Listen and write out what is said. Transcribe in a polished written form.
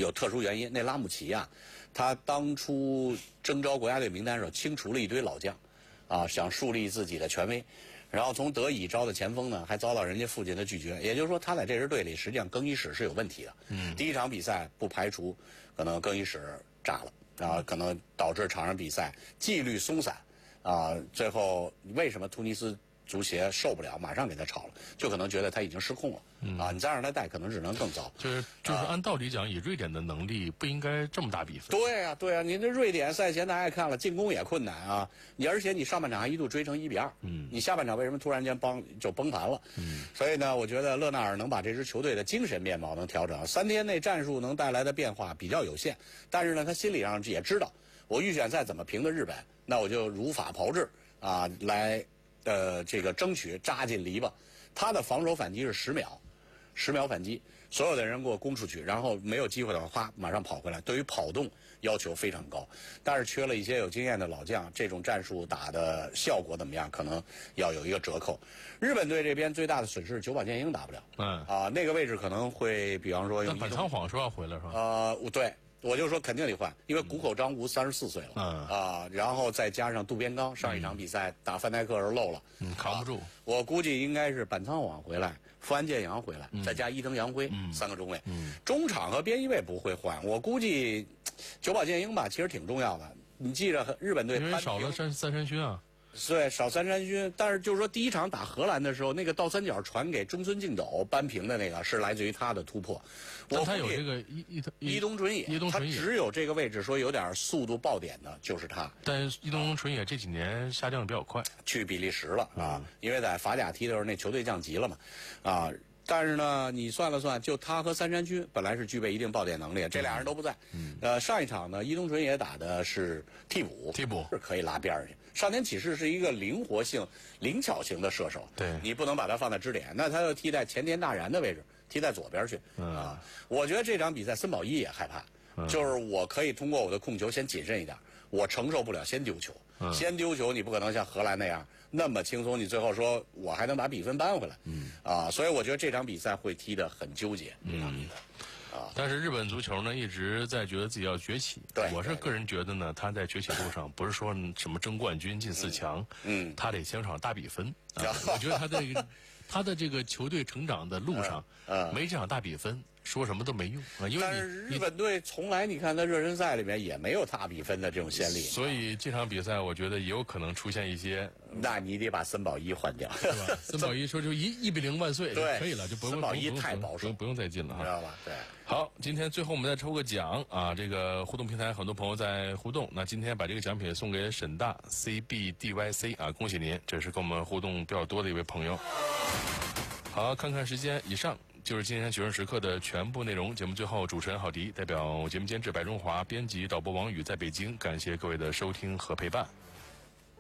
有特殊原因。那拉姆齐啊，他当初征召国家队名单的时候，清除了一堆老将，啊，想树立自己的权威。然后从德乙招的前锋呢，还遭到人家父亲的拒绝。也就是说，他在这支队里实际上更衣室是有问题的。第一场比赛不排除可能更衣室炸了啊，可能导致场上比赛纪律松散啊。最后为什么突尼斯足协受不了，马上给他炒了，就可能觉得他已经失控了啊！你再让他带，可能只能更糟。 就是按道理讲，以瑞典的能力，不应该这么大比分。 对呀，对呀，你这瑞典赛前大家也看了，进攻也困难啊！而且你上半场还一度追成1-2，你下半场为什么突然间就崩盘了？所以呢，我觉得勒纳尔能把这支球队的精神面貌能调整，3天内战术能带来的变化比较有限，但是呢，他心理上也知道，我预选赛怎么平的日本，那我就如法炮制啊，来。这个争取扎进篱笆，他的防守反击是10秒反击，所有的人给我攻出去，然后没有机会的话，马上跑回来。对于跑动要求非常高，但是缺了一些有经验的老将，这种战术打的效果怎么样？可能要有一个折扣。日本队这边最大的损失是久保建英打不了，那个位置可能会，比方说用。 但板仓晃说要回来是吧？ 对。我就说肯定得换，因为谷口彰吾34岁了，然后再加上渡边刚上一场比赛打范戴克时候漏了， 扛不住。 我估计应该是板仓晃回来，富安健洋回来，再加伊藤洋辉3个中卫，中场和边翼位不会换。我估计久保建英吧，其实挺重要的。你记着日本队因为少了三山勋啊。 对，少三山勋，但是就是说第一场打荷兰的时候，那个倒三角传给中村敬斗扳平的那个是来自于他的突破。 他有这个伊东纯也，他只有这个位置说有点速度爆点的，就是他。 但伊东纯也这几年下降的比较快， 去比利时了啊，因为在法甲踢的时候那球队降级了嘛，啊。但是呢，你算了算，就他和三山勋本来是具备一定爆点能力，这俩人都不在。上一场呢，伊东纯也打的是替补是可以拉边儿去。上田启士是一个灵活性、灵巧型的射手， 对你不能把他放在支点，那他就踢在前田大然的位置，踢在左边去啊。我觉得这场比赛森保一也害怕。就是我可以通过我的控球先谨慎一点，我承受不了先丢球，先丢球你不可能像荷兰那样那么轻松，你最后说我还能把比分扳回来，所以我觉得这场比赛会踢得很纠结，这场比赛。 但是日本足球呢一直在觉得自己要崛起。我是个人觉得呢，他在崛起路上不是说什么争冠军进4强，他得先场大比分。我觉得他的这个球队成长的路上，没这场大比分，说什么都没用啊。因为但是日本队从来你看在热身赛里面也没有大比分的这种先例， 所以这场比赛我觉得也有可能出现一些。 那你得把森保一换掉， 是吧？森保一说就1比0万岁就可以了，就不用森保一太保守， 不用再进了哈， 知道吧？对。 好，今天最后我们再抽个奖啊！这个互动平台很多朋友在互动，那今天把这个奖品送给沈大 CBDYC 啊，恭喜您，这是跟我们互动比较多的一位朋友。好，看看时间，以上就是今天学生时刻的全部内容。节目最后，主持人郝迪代表节目监制白中华、编辑导播王宇在北京，感谢各位的收听和陪伴。